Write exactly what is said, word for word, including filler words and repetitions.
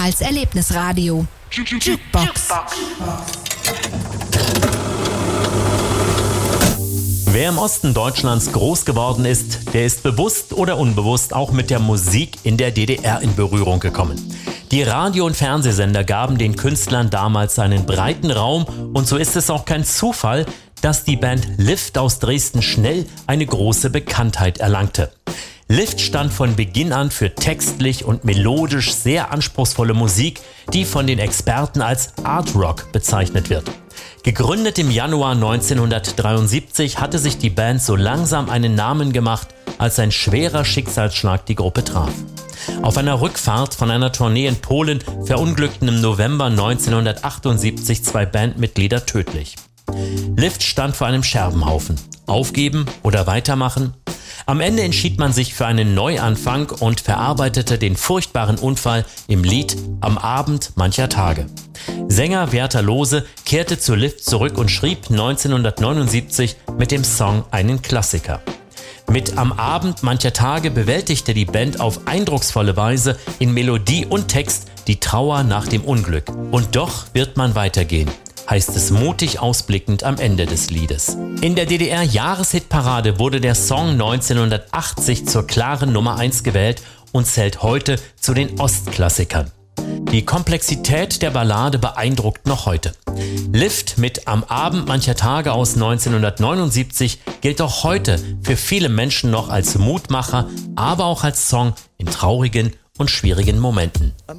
als Erlebnisradio. Jukebox. Wer im Osten Deutschlands groß geworden ist, der ist bewusst oder unbewusst auch mit der Musik in der D D R in Berührung gekommen. Die Radio- und Fernsehsender gaben den Künstlern damals einen breiten Raum und so ist es auch kein Zufall, dass die Band Lift aus Dresden schnell eine große Bekanntheit erlangte. Lift stand von Beginn an für textlich und melodisch sehr anspruchsvolle Musik, die von den Experten als Art Rock bezeichnet wird. Gegründet im Januar neunzehnhundertdreiundsiebzig hatte sich die Band so langsam einen Namen gemacht, als ein schwerer Schicksalsschlag die Gruppe traf. Auf einer Rückfahrt von einer Tournee in Polen verunglückten im November neunzehnhundertachtundsiebzig zwei Bandmitglieder tödlich. Lift stand vor einem Scherbenhaufen. Aufgeben oder weitermachen? Am Ende entschied man sich für einen Neuanfang und verarbeitete den furchtbaren Unfall im Lied Am Abend mancher Tage. Sänger Werther Lose kehrte zu Lift zurück und schrieb neunzehnhundertneunundsiebzig mit dem Song einen Klassiker. Mit Am Abend mancher Tage bewältigte die Band auf eindrucksvolle Weise in Melodie und Text die Trauer nach dem Unglück. Und doch wird man weitergehen, heißt es mutig ausblickend am Ende des Liedes. In der D D R-Jahreshitparade wurde der Song neunzehnhundertachtzig zur klaren Nummer eins gewählt und zählt heute zu den Ostklassikern. Die Komplexität der Ballade beeindruckt noch heute. Lift mit Am Abend mancher Tage aus neunzehnhundertneunundsiebzig gilt auch heute für viele Menschen noch als Mutmacher, aber auch als Song in traurigen und schwierigen Momenten.